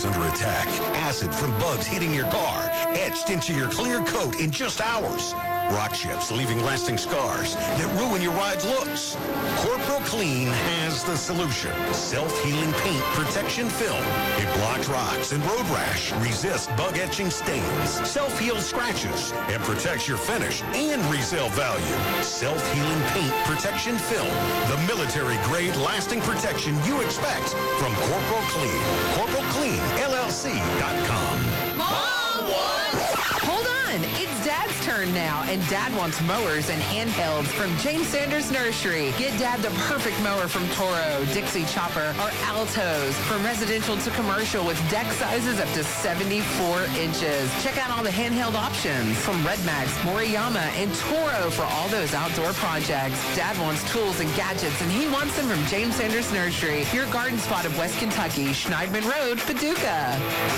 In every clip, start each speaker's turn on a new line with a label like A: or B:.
A: under attack. Acid from bugs hitting your car, etched into your clear coat in just hours. Rock chips leaving lasting scars that ruin your ride's looks. Corporal Clean has the solution. Self-healing paint protection film. It blocks rocks and road rash, resists bug-etching stains, self-heals scratches, and protects your finish and resale value. Self-healing paint protection film. The military-grade lasting protection you expect from Corporal Clean. CorporalCleanLLC.com.
B: Mom wants... Hold on. It's Dad's turn now, and Dad wants mowers and handhelds from James Sanders Nursery. Get Dad the perfect mower from Toro, Dixie Chopper, or Altos. From residential to commercial with deck sizes up to 74 inches. Check out all the handheld options from Redmax, Moriyama, and Toro for all those outdoor projects. Dad wants tools and gadgets, and he wants them from James Sanders Nursery, your garden spot of West Kentucky, Schneidman Road, Paducah.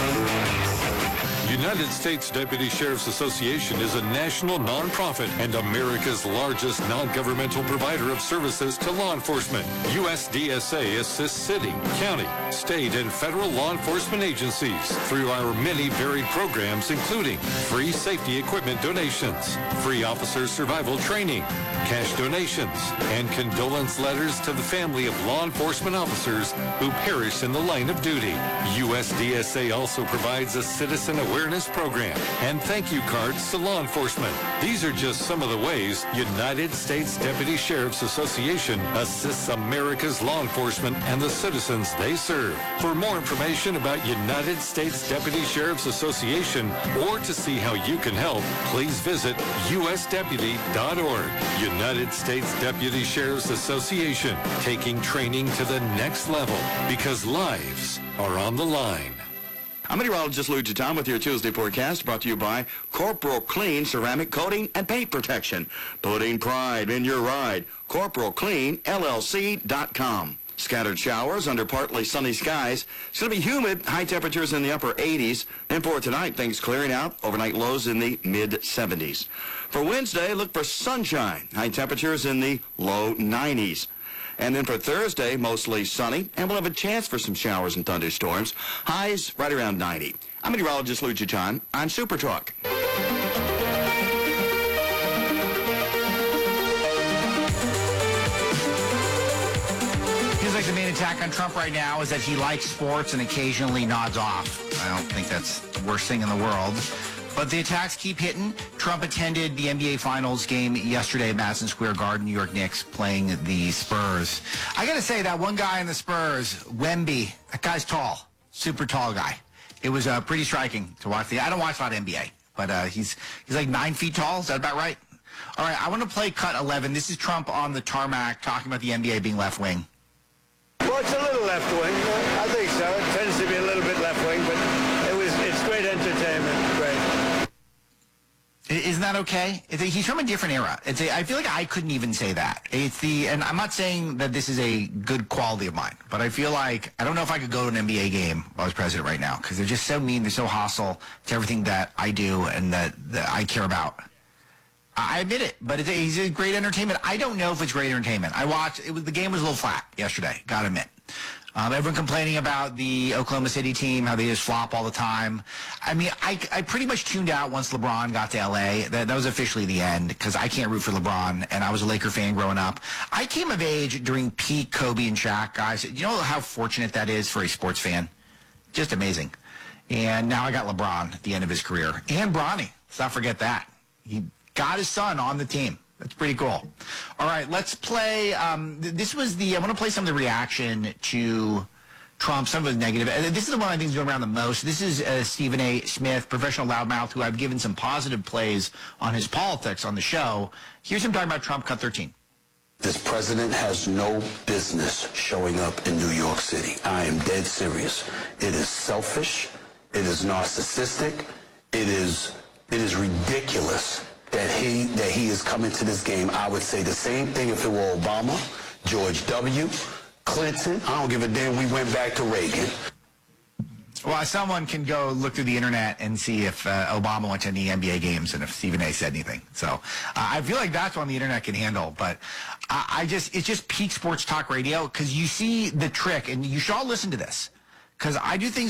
C: United States Deputy Sheriff's Association is a national nonprofit and America's largest non-governmental provider of services to law enforcement. USDSA assists city, county, state, and federal law enforcement agencies through our many varied programs, including free safety equipment donations, free officer survival training, cash donations, and condolence letters to the family of law enforcement officers who perish in the line of duty. USDSA also provides a citizen awareness program and thank you cards to law enforcement. These are just some of the ways United States Deputy Sheriff's Association assists America's law enforcement and the citizens they serve. For more information about United States Deputy Sheriff's Association or to see how you can help, please visit usdeputy.org. United States Deputy Sheriff's Association, taking training to the next level because lives are on the line.
D: I'm meteorologist Lou Giton with your Tuesday forecast, brought to you by Corporal Clean Ceramic Coating and Paint Protection. Putting pride in your ride. CorporalCleanLLC.com. Scattered showers under partly sunny skies. It's going to be humid, high temperatures in the upper 80s. And for tonight, things clearing out, overnight lows in the mid-70s. For Wednesday, look for sunshine, high temperatures in the low 90s. And then for Thursday, mostly sunny, and we'll have a chance for some showers and thunderstorms. Highs right around 90. I'm meteorologist Lou Giton on Super Talk.
E: Feels like the main attack on Trump right now is that he likes sports and occasionally nods off. I don't think that's the worst thing in the world. But the attacks keep hitting. Trump attended the NBA Finals game yesterday at Madison Square Garden, New York Knicks playing the Spurs. I got to say, that one guy in the Spurs, Wemby, that guy's tall, super tall guy. It was pretty striking to watch. I don't watch a lot of NBA, but he's like 9 feet tall. Is that about right? All right, I want to play cut 11. This is Trump on the tarmac talking about the NBA being left wing.
F: Well, it's a little left wing. I think so. It tends to be a little bit left wing, but it's great entertainment. Great.
E: Isn't that okay? He's from a different era. I feel like I couldn't even say that. And I'm not saying that this is a good quality of mine, but I feel like I don't know if I could go to an NBA game if I was president right now because they're just so mean. They're so hostile to everything that I do and that I care about. I admit it, but he's a great entertainment. I don't know if it's great entertainment. The game was a little flat yesterday, gotta admit. Everyone complaining about the Oklahoma City team, how they just flop all the time. I mean, I pretty much tuned out once LeBron got to L.A. That was officially the end because I can't root for LeBron, and I was a Laker fan growing up. I came of age during peak Kobe and Shaq, guys. You know how fortunate that is for a sports fan? Just amazing. And now I got LeBron at the end of his career. And Bronny. Let's not forget that. He got his son on the team. That's pretty cool. All right, let's play. I want to play some of the reaction to Trump, some of the negative. This is the one I think is going around the most. This is Stephen A. Smith, professional loudmouth, who I've given some positive plays on his politics on the show. Here's him talking about Trump, cut 13.
G: This president has no business showing up in New York City. I am dead serious. It is selfish. It is narcissistic. It is ridiculous that he is coming to this game. I would say the same thing if it were Obama, George W., Clinton. I don't give a damn. We went back to Reagan.
E: Well, someone can go look through the internet and see if Obama went to any NBA games and if Stephen A. said anything. So I feel like that's one the internet can handle. But it's just peak sports talk radio because you see the trick, and you should all listen to this because I do things